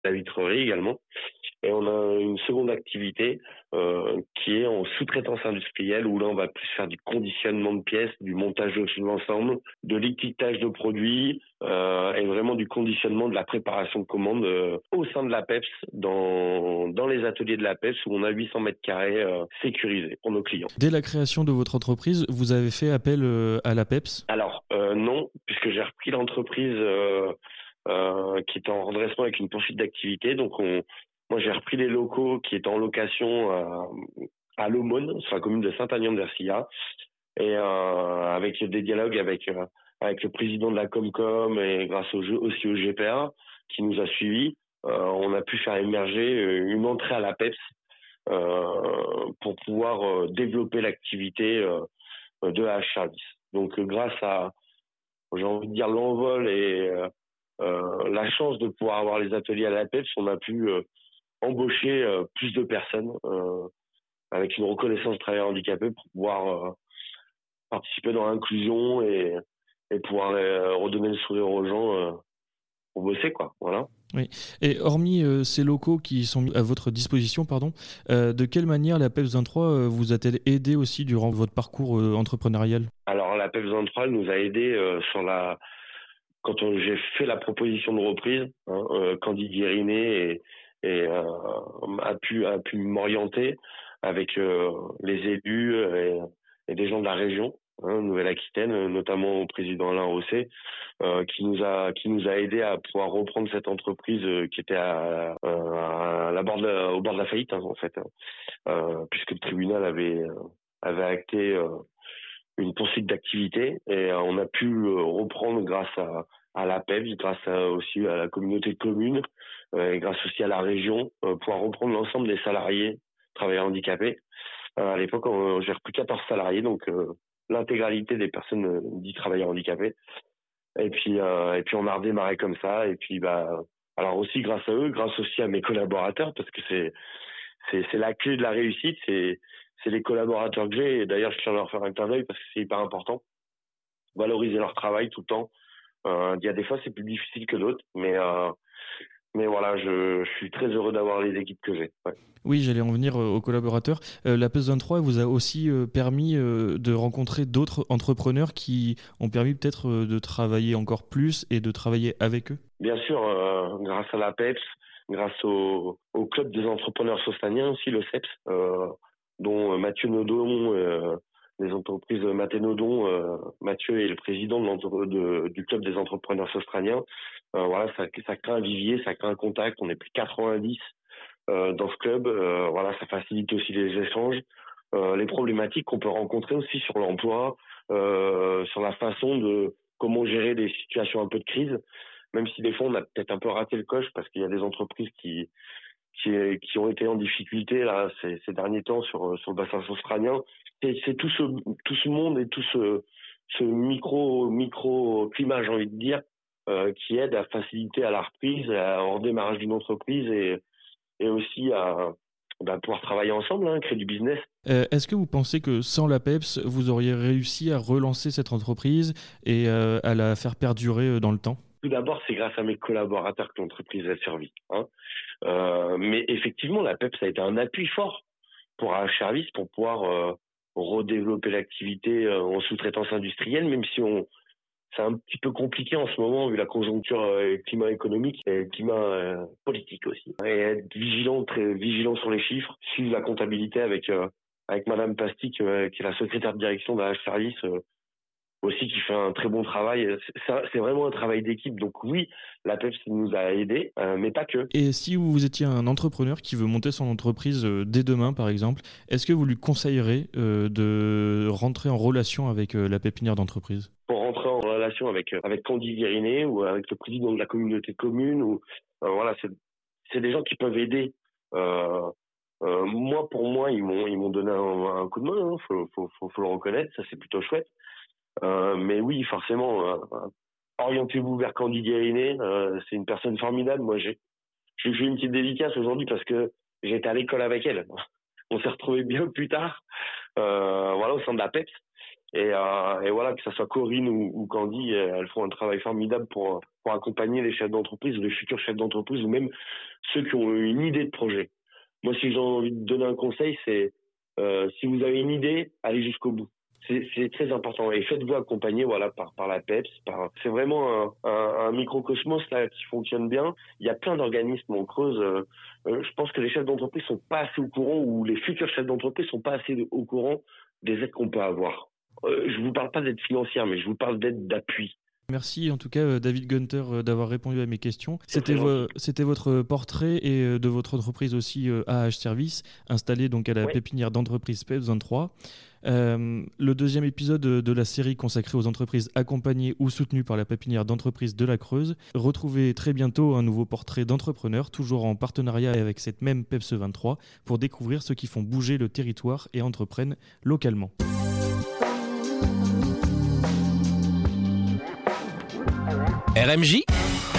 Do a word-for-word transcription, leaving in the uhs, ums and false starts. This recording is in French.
la vitrerie également. Et on a une seconde activité euh, qui est en sous-traitance industrielle où là on va plus faire du conditionnement de pièces, du montage de l'ensemble, de l'étiquetage de produits euh, et vraiment du conditionnement de la préparation de commandes euh, au sein de la P E P S, dans, dans les ateliers de la P E P S où on a huit cents mètres carrés euh, sécurisés pour nos clients. Dès la création de votre entreprise, vous avez fait appel euh, à la P E P S? Alors euh, non, puisque j'ai repris l'entreprise euh, euh, qui était en redressement avec une poursuite d'activité, donc on Moi, j'ai repris les locaux qui étaient en location à, à l'Aumône, sur la commune de Saint-Aignan-de-Versillat, et euh, avec des dialogues avec euh, avec le président de la Comcom et grâce au jeu, aussi au G P A qui nous a suivis, euh, on a pu faire émerger une entrée à la P E P S euh, pour pouvoir euh, développer l'activité euh, de la H-Service. Donc, euh, grâce à, j'ai envie de dire, l'envol et euh, euh, la chance de pouvoir avoir les ateliers à la P E P S, on a pu euh, embaucher euh, plus de personnes euh, avec une reconnaissance de travailleurs handicapés pour pouvoir euh, participer dans l'inclusion et, et pouvoir euh, redonner le sourire aux gens euh, pour bosser, quoi. Voilà. Oui. Et hormis euh, ces locaux qui sont mis à votre disposition, pardon, euh, de quelle manière la P E P S vingt-trois euh, vous a-t-elle aidé aussi durant votre parcours euh, entrepreneurial? Alors la P E P S vingt-trois elle nous a aidé euh, sur la quand on- j'ai fait la proposition de reprise, hein, euh, Candy Guérinet et, et euh, a pu a pu m'orienter avec euh, les élus et, et des gens de la région, hein, Nouvelle-Aquitaine, euh, notamment au président Alain Rosset, euh, qui nous a qui nous a aidé à pouvoir reprendre cette entreprise euh, qui était à, euh, à la bord de la- au bord de la faillite, hein, en fait, hein, euh, puisque le tribunal avait euh, avait acté euh, une poursuite d'activité et euh, on a pu euh, reprendre grâce à, à la P E P S, grâce à, aussi à la communauté de communes euh, et grâce aussi à la région, euh, pouvoir reprendre l'ensemble des salariés travailleurs handicapés. Euh, à l'époque, on- j'ai repris quatorze salariés, donc euh, l'intégralité des personnes euh, dites travailleurs handicapés. Et puis, euh, et puis on a redémarré comme ça. Et puis, bah, alors aussi grâce à eux, grâce aussi à mes collaborateurs, parce que c'est c'est c'est la clé de la réussite, c'est c'est les collaborateurs que j'ai. Et d'ailleurs, je tiens à leur faire un clin d'œil parce que c'est hyper important. Valoriser leur travail tout le temps. Euh, il y a des fois, c'est plus difficile que d'autres, mais euh, mais voilà, je, je suis très heureux d'avoir les équipes que j'ai. Ouais. Oui, j'allais en venir euh, aux collaborateurs. Euh, la P E P S vingt-trois vous a aussi euh, permis euh, de rencontrer d'autres entrepreneurs qui ont permis peut-être euh, de travailler encore plus et de travailler avec eux? Bien sûr, euh, grâce à la P E P S, grâce au, au club des entrepreneurs sostaniens aussi, le C E P S, euh, dont euh, Mathieu Nodon, euh, les entreprises Mathé Nodon, euh, Mathieu est le président de l'entre- de- du club des entrepreneurs sostaniens. Euh, voilà, ça, ça crée un vivier, ça crée un contact. On est plus de quatre-vingt-dix euh, dans ce club. Euh, voilà, ça facilite aussi les échanges, euh, les problématiques qu'on peut rencontrer aussi sur l'emploi, euh, sur la façon de comment gérer des situations un peu de crise. Même si des fois on a peut-être un peu raté le coche parce qu'il y a des entreprises qui qui, qui ont été en difficulté là ces, ces derniers temps sur sur le bassin australien. C'est, c'est tout ce tout ce monde et tout ce ce micro micro climat, j'ai envie de dire, euh, qui aide à faciliter à la reprise, à, au redémarrage d'une entreprise et et aussi à bah, pouvoir travailler ensemble, hein, créer du business. Euh, est-ce que vous pensez que sans la P E P S, vous auriez réussi à relancer cette entreprise et euh, à la faire perdurer euh, dans le temps? Tout d'abord, c'est grâce à mes collaborateurs que l'entreprise a servi. Hein. Euh, mais effectivement, la P E P S a été un appui fort pour un service pour pouvoir euh, redévelopper l'activité euh, en sous-traitance industrielle, même si on c'est un petit peu compliqué en ce moment vu la conjoncture euh, et le climat économique et le climat euh, politique aussi. Et être vigilant, très vigilant sur les chiffres, suivre la comptabilité avec euh, avec Madame Pastic, euh, qui est la secrétaire de direction de la H-Service, euh, aussi qui fait un très bon travail. C'est, c'est vraiment un travail d'équipe. Donc oui, la P E P S nous a aidés, euh, mais pas que. Et si vous étiez un entrepreneur qui veut monter son entreprise euh, dès demain, par exemple, est-ce que vous lui conseillerez euh, de rentrer en relation avec euh, la pépinière d'entreprise? Pour rentrer en relation avec euh, avec Candy Guérinet ou avec le président de la communauté de communes ou euh, voilà, c'est c'est des gens qui peuvent aider. Euh, euh, moi, pour moi, ils m'ont ils m'ont donné un, un coup de main. Hein, faut, faut faut faut le reconnaître, ça c'est plutôt chouette. Euh, mais oui, forcément, euh, orientez-vous vers Candy Guérinet. Euh, c'est une personne formidable. Moi, j'ai je lui fais une petite dédicace aujourd'hui parce que j'étais à l'école avec elle. On s'est retrouvés bien plus tard, euh, voilà, au sein de la P E P S. Et, euh, et voilà, que ce soit Corinne ou, ou Candy, elles font un travail formidable pour, pour accompagner les chefs d'entreprise, les futurs chefs d'entreprise, ou même ceux qui ont une idée de projet. Moi, si j'ai envie de donner un conseil, c'est euh, si vous avez une idée, allez jusqu'au bout. C'est, c'est très important. Et faites-vous accompagner voilà, par, par la PEPS. Par... C'est vraiment un, un, un microcosmos là, qui fonctionne bien. Il y a plein d'organismes en Creuse. Euh, euh, je pense que les chefs d'entreprise sont pas assez au courant, ou les futurs chefs d'entreprise sont pas assez au courant des aides qu'on peut avoir. Euh, je vous parle pas d'aide financière, mais je vous parle d'aide d'appui. Merci en tout cas David Gunter d'avoir répondu à mes questions. C'était, vo- c'était votre portrait et de votre entreprise aussi A H Service, installée donc à la oui. pépinière d'entreprise PEPS vingt-trois. Euh, le deuxième épisode de la série consacrée aux entreprises accompagnées ou soutenues par la pépinière d'entreprise de la Creuse. Retrouvez très bientôt un nouveau portrait d'entrepreneur, toujours en partenariat avec cette même PEPS vingt-trois, pour découvrir ceux qui font bouger le territoire et entreprennent localement. R M J